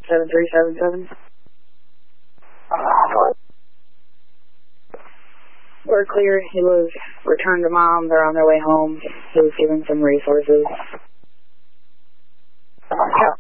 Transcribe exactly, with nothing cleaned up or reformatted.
seven three seven seven. We're clear. He was returned to mom. They're on their way home. He was given some resources. Yeah.